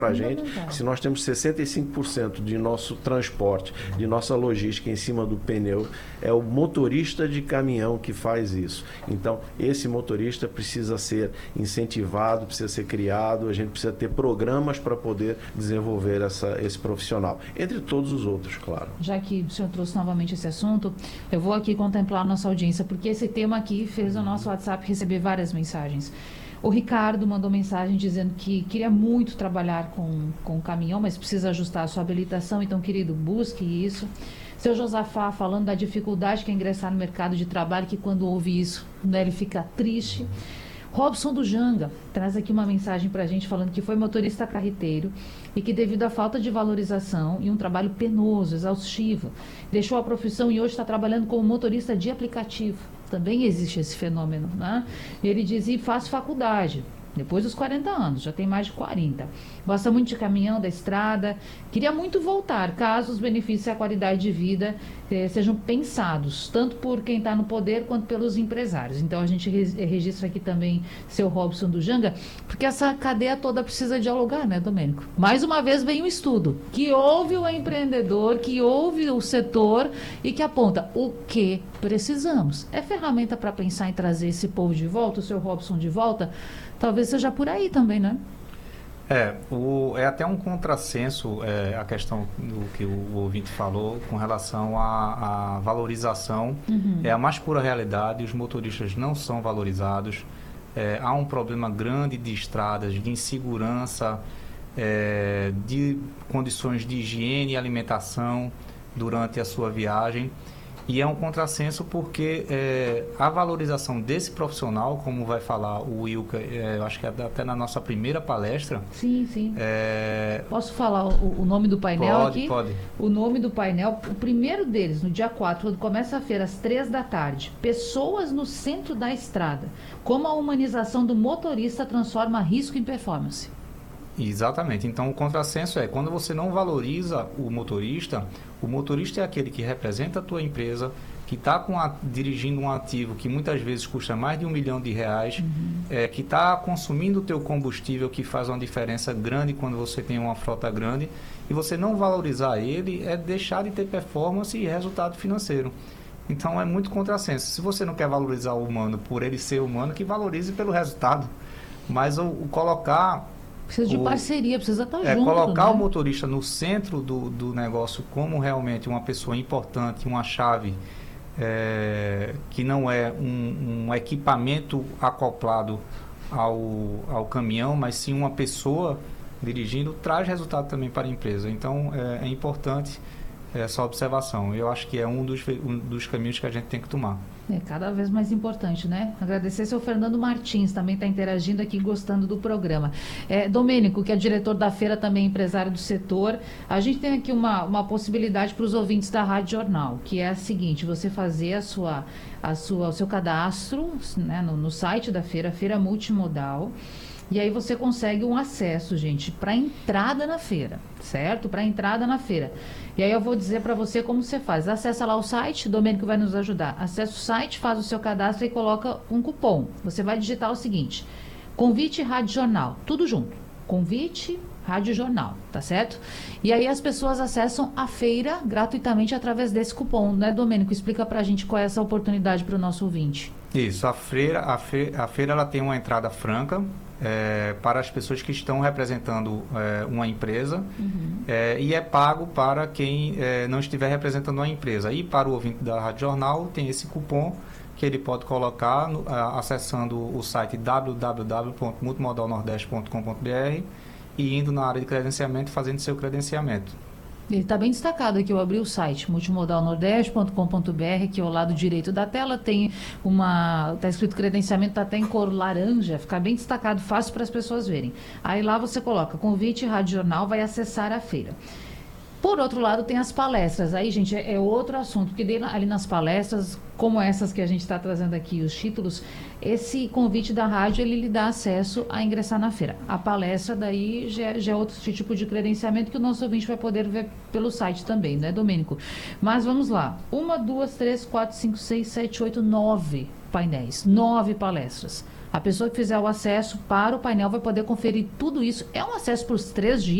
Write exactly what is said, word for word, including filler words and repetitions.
para a gente, se nós temos sessenta e cinco por cento de nosso transporte, de nossa logística em cima do pneu, é o motorista de caminhão que faz isso. Então, esse motorista precisa ser incentivado, precisa ser criado, a gente precisa ter programas para poder desenvolver essa, esse profissional, entre todos os outros, claro. Já que o senhor trouxe novamente esse assunto, eu vou aqui contemplar a nossa audiência, porque esse tema aqui fez o nosso WhatsApp receber várias mensagens. O Ricardo mandou mensagem dizendo que queria muito trabalhar com, com o caminhão, mas precisa ajustar a sua habilitação, então, querido, busque isso. Seu Josafá falando da dificuldade que é ingressar no mercado de trabalho, que quando ouve isso, né, ele fica triste. Robson do Janga traz aqui uma mensagem para a gente falando que foi motorista carreteiro e que devido à falta de valorização e um trabalho penoso, exaustivo, deixou a profissão e hoje está trabalhando como motorista de aplicativo. Também existe esse fenômeno, né? Ele diz, e faz faculdade, depois dos quarenta anos, já tem mais de quarenta. Gosta muito de caminhão, da estrada, queria muito voltar, caso os benefícios e a qualidade de vida eh, sejam pensados, tanto por quem está no poder quanto pelos empresários. Então a gente re- registra aqui também seu Robson do Janga, porque essa cadeia toda precisa dialogar, né, Domênico? Mais uma vez vem o estudo, que ouve o empreendedor, que ouve o setor e que aponta o que precisamos. É ferramenta para pensar em trazer esse povo de volta, o seu Robson de volta? Talvez seja por aí também, né? É, o, é até um contrassenso é, a questão do que o ouvinte falou com relação à, à valorização. Uhum. É a mais pura realidade, os motoristas não são valorizados. É, há um problema grande de estradas, de insegurança, é, de condições de higiene e alimentação durante a sua viagem. E é um contrassenso porque é, a valorização desse profissional, como vai falar o Wilka, é, eu acho que até na nossa primeira palestra. Sim, sim. É... Posso falar o, o nome do painel pode, aqui? Pode, O nome do painel, o primeiro deles, no dia quatro, quando começa a feira, às três da tarde. Pessoas no centro da estrada. Como a humanização do motorista transforma risco em performance. Exatamente. Então, o contrassenso é quando você não valoriza o motorista, o motorista é aquele que representa a tua empresa, que está dirigindo um ativo que muitas vezes custa mais de um milhão de reais, uhum. é, que está consumindo o teu combustível, que faz uma diferença grande quando você tem uma frota grande, e você não valorizar ele é deixar de ter performance e resultado financeiro. Então, é muito contrassenso. Se você não quer valorizar o humano por ele ser humano, que valorize pelo resultado. Mas o, o colocar... Precisa de o, parceria, precisa estar é, junto. Colocar né? o motorista no centro do, do negócio como realmente uma pessoa importante, uma chave, é, que não é um, um equipamento acoplado ao, ao caminhão, mas sim uma pessoa dirigindo, traz resultado também para a empresa. Então, é, é importante essa observação. Eu acho que é um dos, um dos caminhos que a gente tem que tomar. É cada vez mais importante, né? Agradecer seu Fernando Martins, também está interagindo aqui, gostando do programa. É, Domênico, que é diretor da feira, também empresário do setor. A gente tem aqui uma, uma possibilidade para os ouvintes da Rádio Jornal, que é a seguinte, você fazer a sua, a sua, o seu cadastro, né, no, no site da feira, Feira Multimodal. E aí você consegue um acesso, gente, para entrada na feira, certo? Para entrada na feira. E aí eu vou dizer para você como você faz. Acessa lá o site, Domênico vai nos ajudar. Acessa o site, faz o seu cadastro e coloca um cupom. Você vai digitar o seguinte, Convite Rádio Jornal, tudo junto. Convite Rádio Jornal, tá certo? E aí as pessoas acessam a feira gratuitamente através desse cupom, né, Domênico? Explica pra gente qual é essa oportunidade para o nosso ouvinte. Isso, a feira, a feira, a feira ela tem uma entrada franca, É, para as pessoas que estão representando é, uma empresa, uhum. é, e é pago para quem é, não estiver representando uma empresa. E para o ouvinte da Rádio Jornal tem esse cupom que ele pode colocar no, a, acessando o site w w w ponto multimodal nordeste ponto com ponto b r e indo na área de credenciamento e fazendo seu credenciamento. Ele está bem destacado aqui, eu abri o site multimodal nordeste ponto com ponto b r, que ao lado direito da tela tem uma, está escrito credenciamento, está até em cor laranja, fica bem destacado, fácil para as pessoas verem. Aí lá você coloca convite, Rádio Jornal, vai acessar a feira. Por outro lado, tem as palestras. Aí, gente, é, é outro assunto, porque ali nas palestras, como essas que a gente está trazendo aqui, os títulos, esse convite da rádio, ele lhe dá acesso a ingressar na feira. A palestra, daí, já, já é outro tipo de credenciamento que o nosso ouvinte vai poder ver pelo site também, né, Domênico? Mas vamos lá. Uma, duas, três, quatro, cinco, seis, sete, oito, nove painéis. Nove palestras. A pessoa que fizer o acesso para o painel vai poder conferir tudo isso. É um acesso por três dias.